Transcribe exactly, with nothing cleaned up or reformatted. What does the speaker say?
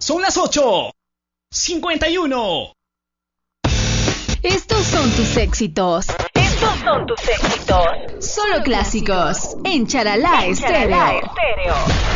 Son las ocho cincuenta y uno. Estos son tus éxitos. Estos son tus éxitos. Solo clásicos en Charalá En Charalá Estéreo. Estéreo.